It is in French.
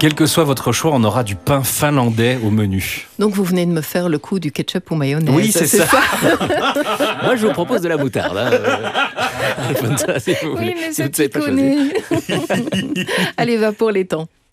Quel que soit votre choix, on aura du pain finlandais au menu. Donc vous venez de me faire le coup du ketchup ou mayonnaise. Oui, c'est ça. Moi, je vous propose de la moutarde. Oui, mais ça piconne. Allez, va pour les temps.